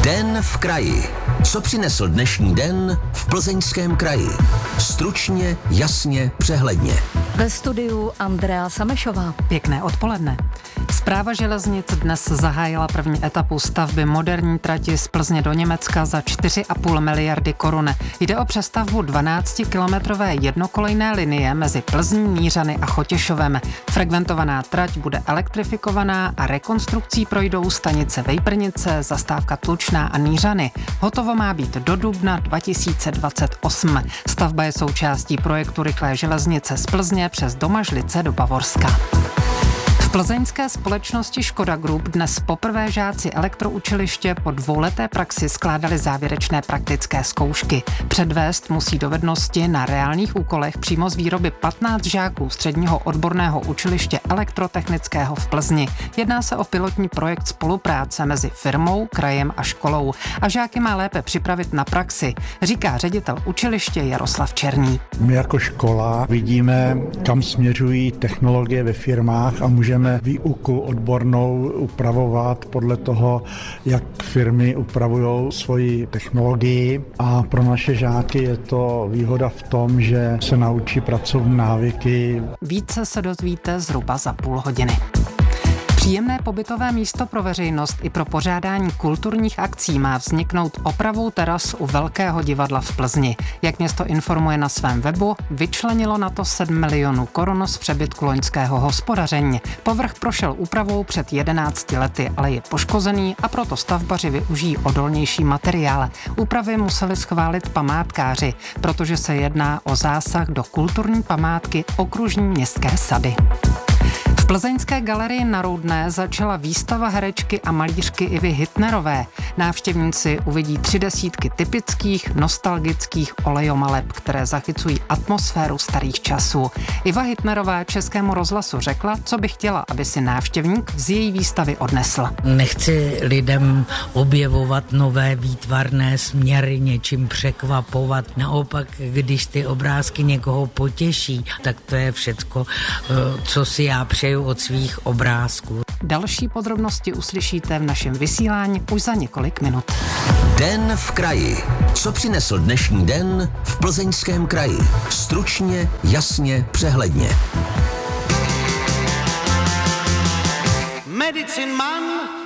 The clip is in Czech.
Den v kraji. Co přinesl dnešní den v Plzeňském kraji? Stručně, jasně, přehledně. Ve studiu Andrea Samešová. Pěkné odpoledne. Správa železnic dnes zahájila první etapu stavby moderní trati z Plzně do Německa za 4,5 miliardy korun. Jde o přestavbu 12-kilometrové jednokolejné linie mezi Plzní, Mířany a Chotěšovem. Frekventovaná trať bude elektrifikovaná a rekonstrukcí projdou stanice Vejprnice, zastávka Tlučná a Mířany. Hotovo má být do dubna 2028. Stavba je součástí projektu rychlé železnice z Plzně přes Domažlice do Bavorska. V plzeňské společnosti Škoda Group dnes poprvé žáci elektroučiliště po dvouleté praxi skládali závěrečné praktické zkoušky. Předvést musí dovednosti na reálných úkolech přímo z výroby 15 žáků středního odborného učiliště elektrotechnického v Plzni. Jedná se o pilotní projekt spolupráce mezi firmou, krajem a školou. A žáky má lépe připravit na praxi, říká ředitel učiliště Jaroslav Černý. My jako škola vidíme, kam směřují technologie ve firmách a můžeme výuku odbornou upravovat podle toho, jak firmy upravují svoji technologii, a pro naše žáky je to výhoda v tom, že se naučí pracovní návyky. Více se dozvíte zhruba za půl hodiny. Příjemné pobytové místo pro veřejnost i pro pořádání kulturních akcí má vzniknout opravou teras u Velkého divadla v Plzni. Jak město informuje na svém webu, vyčlenilo na to 7 milionů korun z přebytku loňského hospodaření. Povrch prošel úpravou před 11 lety, ale je poškozený a proto stavbaři využijí odolnější materiál. Úpravy museli schválit památkáři, protože se jedná o zásah do kulturní památky okružní městské sady. V plzeňské galerii na Roudné začala výstava herečky a malířky Ivy Hitnerové. Návštěvníci uvidí 30 typických, nostalgických olejomaleb, které zachycují atmosféru starých časů. Iva Hitnerová Českému rozhlasu řekla, co by chtěla, aby si návštěvník z její výstavy odnesl. Nechci lidem objevovat nové výtvarné směry, něčím překvapovat. Naopak, když ty obrázky někoho potěší, tak to je všecko, co si já přeju od svých obrázků. Další podrobnosti uslyšíte v našem vysílání už za několik minut. Den v kraji. Co přinesl dnešní den v Plzeňském kraji? Stručně, jasně, přehledně. Medicine Man